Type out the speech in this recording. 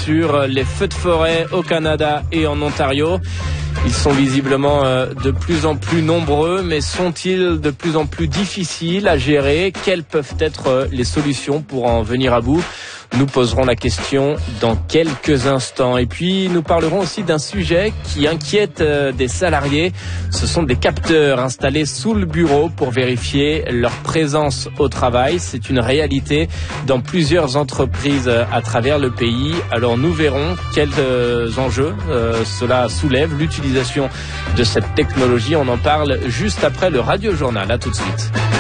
sur les feux de forêt au Canada et en Ontario. Ils sont visiblement de plus en plus nombreux, mais sont-ils de plus en plus difficiles à gérer? Quelles peuvent être les solutions pour en venir à bout? Nous poserons la question dans quelques instants. Et puis, nous parlerons aussi d'un sujet qui inquiète des salariés. Ce sont des capteurs installés sous le bureau pour vérifier leur présence au travail. C'est une réalité dans plusieurs entreprises à travers le pays. Alors, nous verrons quels enjeux cela soulève, l'utilisation de cette technologie. On en parle juste après le Radio Journal. À tout de suite.